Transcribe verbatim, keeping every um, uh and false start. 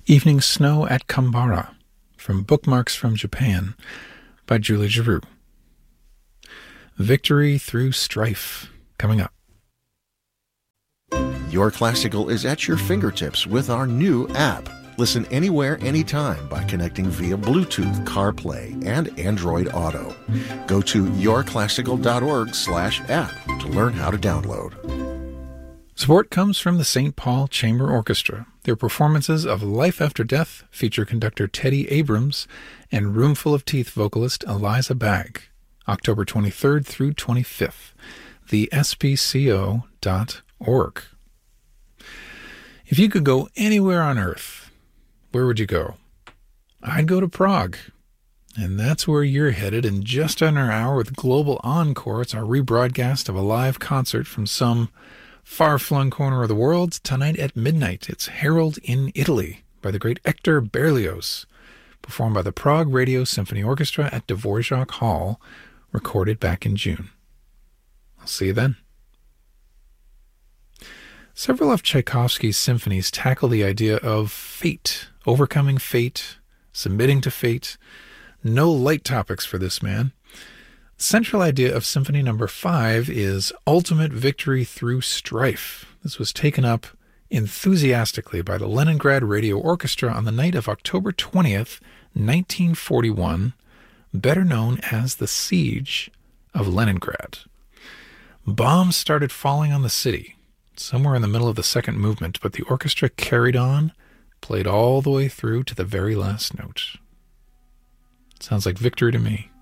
Evening Snow at Kambara, from Bookmarks from Japan, by Julie Giroux. Victory Through Strife, coming up. Your Classical is at your fingertips with our new app. Listen anywhere, anytime by connecting via Bluetooth, CarPlay, and Android Auto. Go to yourclassical.org slash app to learn how to download. Support comes from the Saint Paul Chamber Orchestra. Their performances of Life After Death feature conductor Teddy Abrams and Roomful of Teeth vocalist Eliza Bagg, October twenty-third through twenty-fifth, the S P C O dot org. If you could go anywhere on Earth, where would you go? I'd go to Prague. And that's where you're headed in just under an hour with Global Encore. It's our rebroadcast of a live concert from some far-flung corner of the world. Tonight at midnight, it's Harold in Italy by the great Hector Berlioz, performed by the Prague Radio Symphony Orchestra at Dvorak Hall, recorded back in June. I'll see you then. Several of Tchaikovsky's symphonies tackle the idea of fate, overcoming fate, submitting to fate. No light topics for this man. The central idea of Symphony Number Five is ultimate victory through strife. This was taken up enthusiastically by the Leningrad Radio Orchestra on the night of October twentieth, nineteen forty-one, better known as the Siege of Leningrad. Bombs started falling on the city, somewhere in the middle of the second movement, but the orchestra carried on, played all the way through to the very last note. Sounds like victory to me.